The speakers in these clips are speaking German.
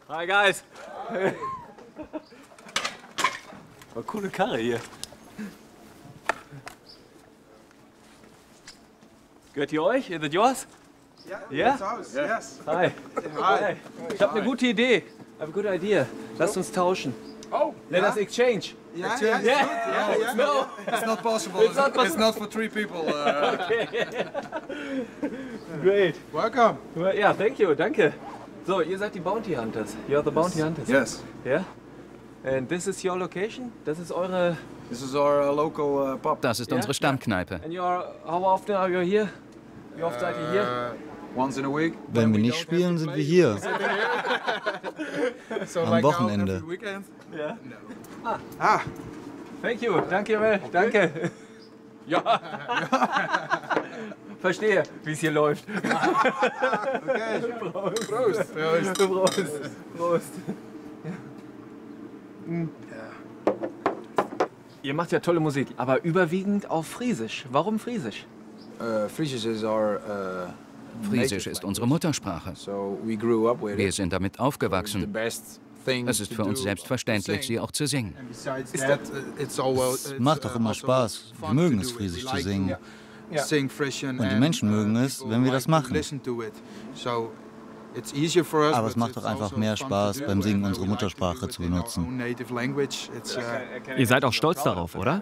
Hi guys. War coole Karre hier. Gehört die euch? Is it yours? Yeah? Yes. Hi. Hi. Ich habe eine gute Idee. I have a good idea. Lasst uns tauschen. Oh, Let us exchange. yeah. No. It's not possible. It's not for 3 people. Great. Welcome. Ja, thank you. Danke. So, ihr seid die Bounty Hunters. You're the Bounty Hunters. Yes. Yeah? And this is your location? Das ist eure... This is our local pub. Das ist unsere Stammkneipe. And how often are you here? Wie oft seid ihr hier? Once in a week. Wenn wir nicht spielen, sind wir hier. Am Wochenende. Ja. Ah, Thank you. Danke, Mel. Danke. Ja. Verstehe, wie es hier läuft. okay. Prost. Prost. Ihr macht ja tolle Musik, aber überwiegend auf Friesisch. Warum Friesisch? Friesisch is our Friesisch ist unsere Muttersprache. So we grew up with Wir it. sind damit The aufgewachsen. best thing Es ist für uns selbstverständlich, sie auch zu singen. It's all well. Es macht doch immer Spaß. Wir mögen es, Friesisch zu singen. Und die Menschen mögen es, wenn wir das machen. Aber es macht doch einfach mehr Spaß, beim Singen unsere Muttersprache zu benutzen. Ihr seid auch stolz darauf, oder?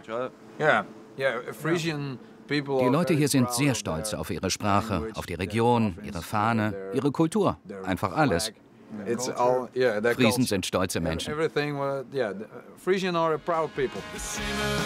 Die Leute hier sind sehr stolz auf ihre Sprache, auf die Region, ihre Fahne, ihre Kultur. Einfach alles. Friesen sind stolze Menschen. Frisian are a proud people.